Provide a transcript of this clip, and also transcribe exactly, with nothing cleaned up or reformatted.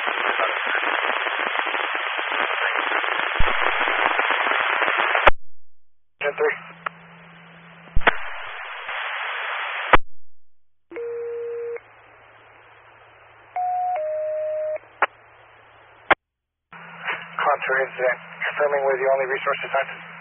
ten three. Contour incident. Confirming we're the only resource assigned.